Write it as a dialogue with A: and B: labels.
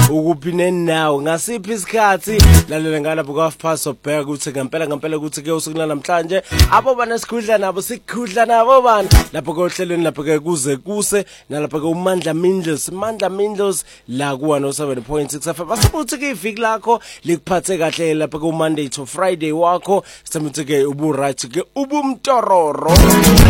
A: ukuphi nenawo ngasiphi isikhathi lalela ngalapho kwaFPass obheka ukuthi ngempela ukuthi ke usuku namhlanje abo bana sikhudla nabo sikhudla nabo bani lapho ke ohlelweni lapho ke kuze kuse nalapho ke uMandla Mindlos la kuwa 7.6 FM basukuthi ke iviki lakho likuphathe kahle lapho ke Monday to Friday wakho sithathe ke ubu right ke ubumtororo